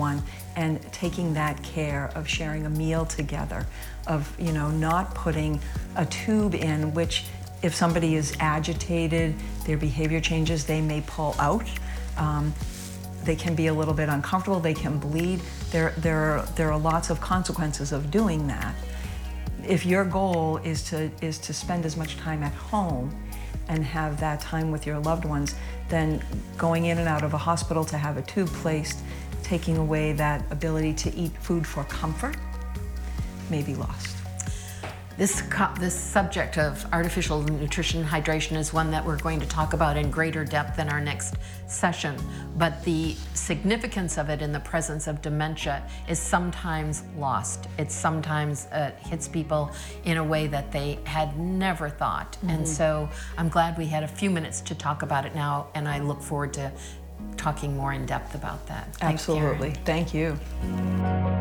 one and taking that care of sharing a meal together, of, you know, not putting a tube in, which if somebody is agitated, their behavior changes, they may pull out. They can be a little bit uncomfortable, they can bleed. There are lots of consequences of doing that. If your goal is to spend as much time at home and have that time with your loved ones, then going in and out of a hospital to have a tube placed, taking away that ability to eat food for comfort, may be lost. This subject of artificial nutrition hydration is one that we're going to talk about in greater depth in our next session, but the significance of it in the presence of dementia is sometimes lost. It sometimes hits people in a way that they had never thought. And so I'm glad we had a few minutes to talk about it now, and I look forward to talking more in depth about that. Thanks, Absolutely. Karen. Thank you.